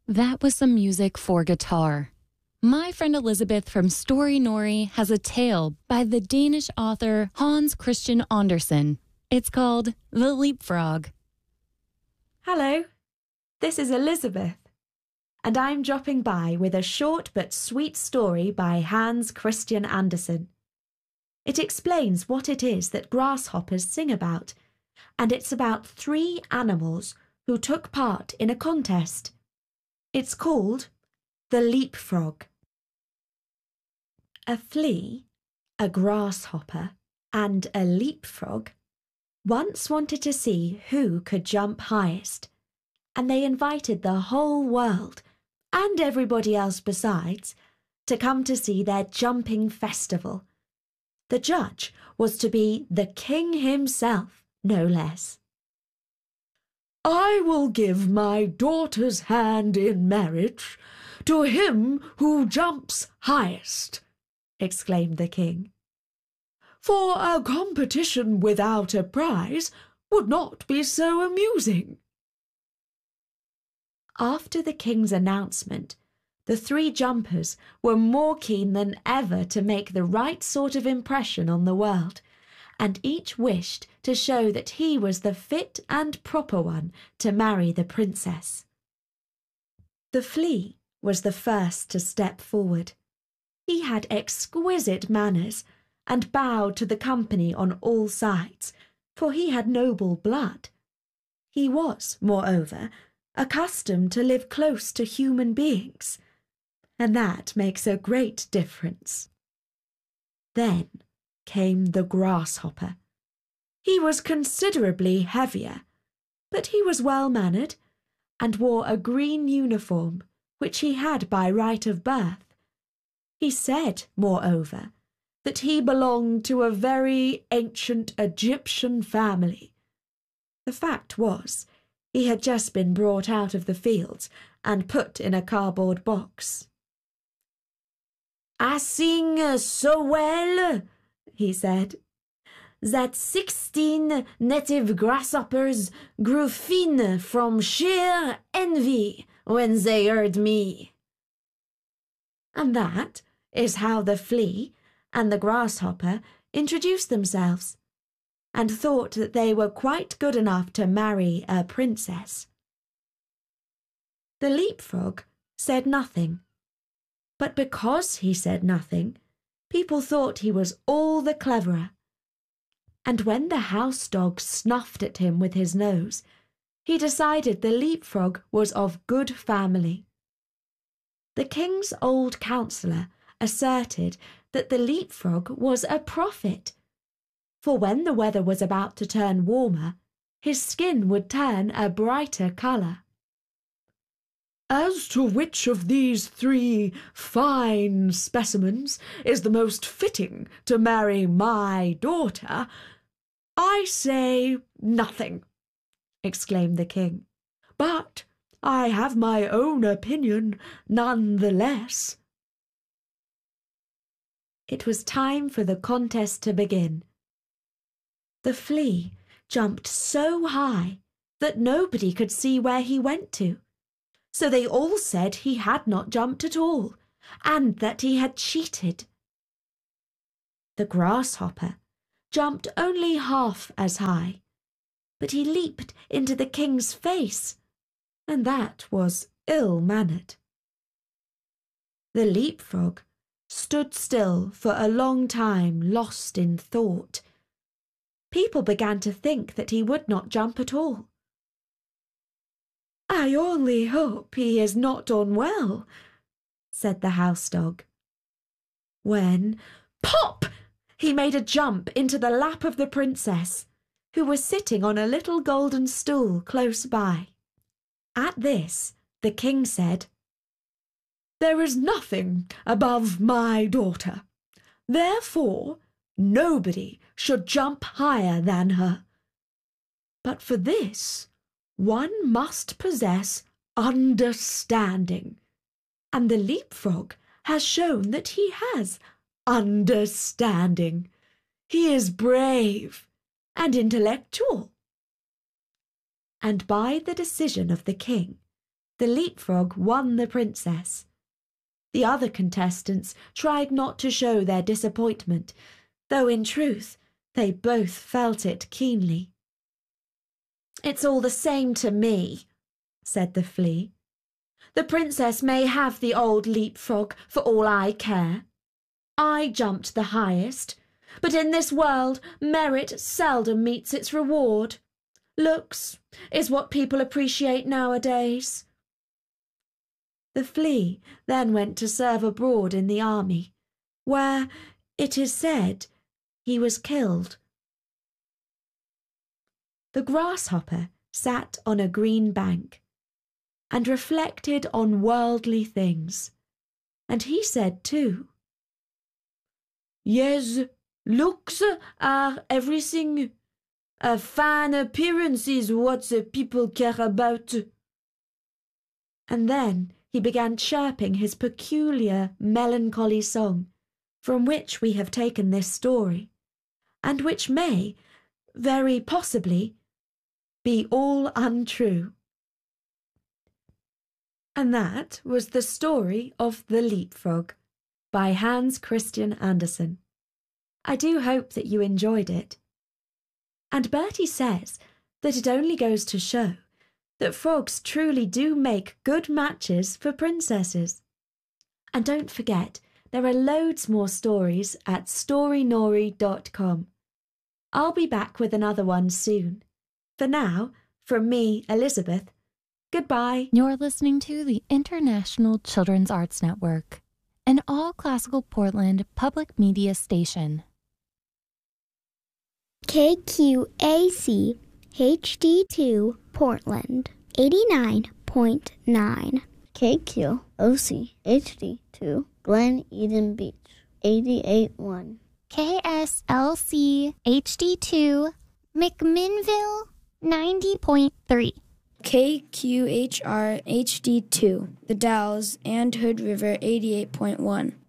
That was some music for guitar. My friend Elizabeth from Story Nori has a tale by the Danish author Hans Christian Andersen. It's called The Leapfrog. Hello, this is Elizabeth, and I'm dropping by with a short but sweet story by Hans Christian Andersen. It explains what it is that grasshoppers sing about, and it's about 3 animals who took part in a contest. It's called The Leapfrog. A flea, a grasshopper, and a leapfrog once wanted to see who could jump highest, and they invited the whole world, and everybody else besides, to come to see their jumping festival. The judge was to be the king himself, no less. "I will give my daughter's hand in marriage to him who jumps highest," exclaimed the king. "For a competition without a prize would not be so amusing." After the king's announcement, the 3 jumpers were more keen than ever to make the right sort of impression on the world, and each wished to show that he was the fit and proper one to marry the princess. The flea was the first to step forward. He had exquisite manners and bowed to the company on all sides, for he had noble blood. He was, moreover, accustomed to live close to human beings, and that makes a great difference. Then came the grasshopper. He was considerably heavier, but he was well-mannered and wore a green uniform which he had by right of birth. He said, moreover, that he belonged to a very ancient Egyptian family. The fact was, he had just been brought out of the fields and put in a cardboard box. "I sing so well," he said, "that 16 native grasshoppers grew thin from sheer envy when they heard me." And that is how the flea and the grasshopper introduced themselves, and thought that they were quite good enough to marry a princess. The leapfrog said nothing, but because he said nothing, people thought he was all the cleverer. And when the house dog snuffed at him with his nose, he decided the leapfrog was of good family. The king's old counsellor asserted that the leapfrog was a prophet, for when the weather was about to turn warmer, his skin would turn a brighter colour. "As to which of these 3 fine specimens is the most fitting to marry my daughter, I say nothing," exclaimed the king. "But I have my own opinion none the less." It was time for the contest to begin. The flea jumped so high that nobody could see where he went to, so they all said he had not jumped at all, and that he had cheated. The grasshopper jumped only half as high, but he leaped into the king's face, and that was ill-mannered. The leapfrog stood still for a long time, lost in thought. People began to think that he would not jump at all. "I only hope he is not unwell," said the house dog. When, pop! He made a jump into the lap of the princess, who was sitting on a little golden stool close by. At this, the king said, "There is nothing above my daughter. Therefore, nobody should jump higher than her. But for this, one must possess understanding, and the leapfrog has shown that he has understanding. He is brave and intellectual." And by the decision of the king, The leapfrog won the princess. The other contestants tried not to show their disappointment, though in truth they both felt it keenly. "It's all the same to me," said the flea. "The princess may have the old leapfrog for all I care. I jumped the highest, but in this world merit seldom meets its reward. Looks is what people appreciate nowadays." The flea then went to serve abroad in the army, where, it is said, he was killed. The grasshopper sat on a green bank and reflected on worldly things, and he said too, "Yes, looks are everything. A fine appearance is what the people care about." And then he began chirping his peculiar melancholy song, from which we have taken this story, and which may, very possibly, be all untrue. And that was the story of The Leapfrog by Hans Christian Andersen. I do hope that you enjoyed it. And Bertie says that it only goes to show that frogs truly do make good matches for princesses. And don't forget, there are loads more stories at storynori.com. I'll be back with another one soon. For now, from me, Elizabeth, goodbye. You're listening to the International Children's Arts Network, an all-classical Portland public media station. KQAC HD2 Portland 89.9. KQOC HD2 Glen Eden Beach 88.1. KSLC HD2 McMinnville 90.3. KQHR HD2 The Dalles and Hood River 88.1.